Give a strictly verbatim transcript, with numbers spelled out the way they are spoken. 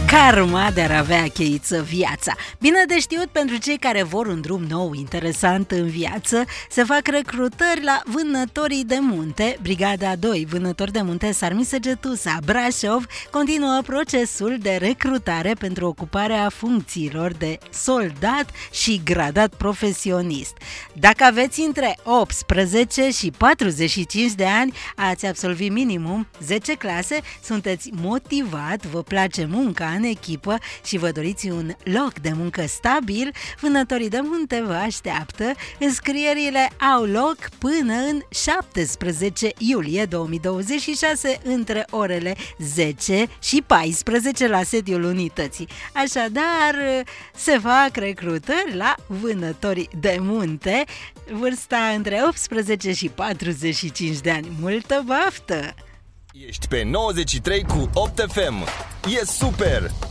Karma de a avea cheiță viața. Bine de știut pentru cei care vor un drum nou interesant în viață, se fac recrutări la Vânătorii de Munte. Brigada doi, Vânători de Munte, Sarmisegetusa, Brașov, continuă procesul de recrutare pentru ocuparea funcțiilor de soldat și gradat profesionist. Dacă aveți între optsprezece și patruzeci și cinci de ani, ați absolvit minimum zece clase, sunteți motivat, vă place munca în echipă și vă doriți un loc de muncă stabil, Vânătorii de Munte vă așteaptă. Înscrierile au loc până în șaptesprezece iulie două mii douăzeci și șase între orele zece și paisprezece la sediul unității. Așadar, se fac recrutări la Vânătorii de Munte, vârsta între optsprezece și patruzeci și cinci de ani. Multă baftă! Ești pe nouăzeci și trei cu opt F M. E super!